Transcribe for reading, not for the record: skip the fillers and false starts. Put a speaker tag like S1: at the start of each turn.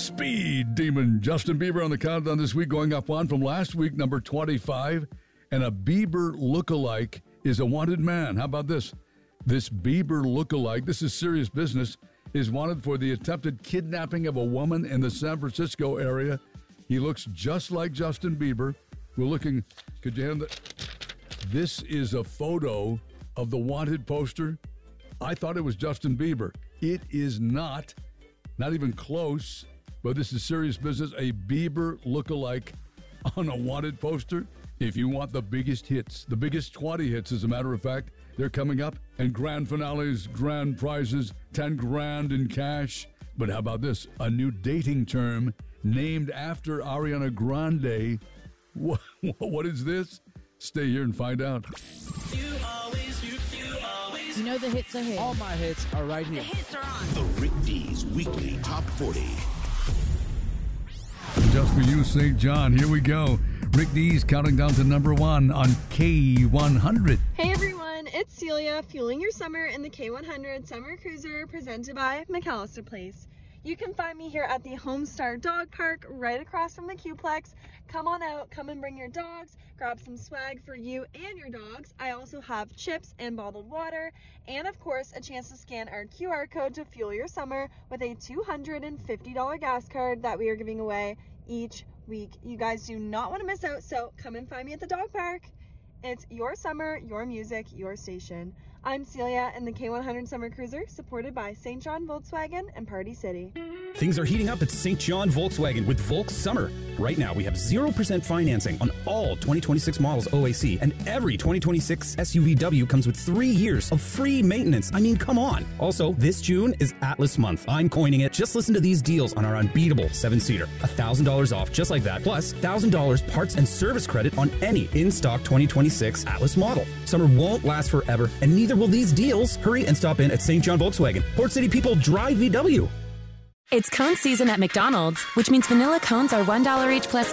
S1: Speed Demon. Justin Bieber on the countdown this week, going up one from last week, number 25. And a Bieber lookalike is a wanted man. How about this? This Bieber lookalike, this is serious business, is wanted for the attempted kidnapping of a woman in the San Francisco area. He looks just like Justin Bieber. We're looking, could you hand that? This is a photo of the wanted poster. I thought it was Justin Bieber. It is not even close, but this is serious business. A Bieber lookalike on a wanted poster. If you want the biggest hits, the biggest 20 hits, as a matter of fact, they're coming up. And grand finales, grand prizes, 10 grand in cash. But how about this? A new dating term named after Ariana Grande. What is this? Stay here and find out.
S2: You know the hits are here.
S3: All my hits are right here.
S2: The hits are on.
S4: The Rick D's Weekly Top 40.
S1: Just for you, St. John. Here we go. Rick D's counting down to number one on K100.
S5: Hey everyone, it's Celia, fueling your summer in the K100 Summer Cruiser presented by McAllister Place. You can find me here at the Homestar Dog Park right across from the Q-Plex. Come on out, come and bring your dogs, grab some swag for you and your dogs. I also have chips and bottled water, and of course a chance to scan our QR code to fuel your summer with a $250 gas card that we are giving away each week. You guys do not want to miss out, so come and find me at the dog park. It's your summer, your music, your station. I'm Celia in the K100 Summer Cruiser, supported by St. John Volkswagen and Party City.
S6: Things are heating up at St. John Volkswagen with Volks Summer. Right now, we have 0% financing on all 2026 models OAC, and every 2026 SUVW comes with 3 years of free maintenance. I mean, come on. Also, this June is Atlas Month. I'm coining it. Just listen to these deals on our unbeatable 7-seater. $1,000 off just like that, plus $1,000 parts and service credit on any in-stock 2026 Atlas model. Summer won't last forever, and neither will these deals. Hurry and stop in at St. John Volkswagen. Port City people drive VW.
S7: It's cone season at McDonald's, which means vanilla cones are $1 each plus